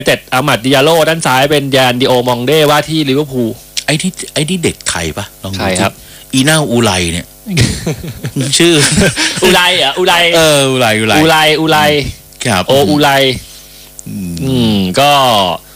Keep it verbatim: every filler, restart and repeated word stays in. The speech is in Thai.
เต็ดอามัดดิยาโลด้านซ้ายเป็นยานดิโอมองเด้ว่าที่ลิเวอร์พูลไอ้ที่ไอ้ที่เด็กไทยปะลองดูใช่ครับอีน่าอูไลเนี่ย ชื่ออุไรอ่ะอุไรเอออูไลอูไลอุไรอุไรครับโออุไรอืมก็